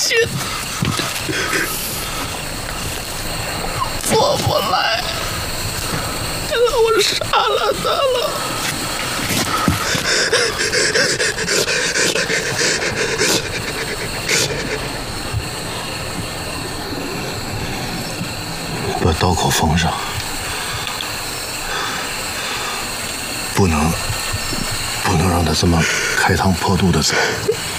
心，做不来，原来我杀了他了。 把刀口封上，不能让他这么开膛破肚的走。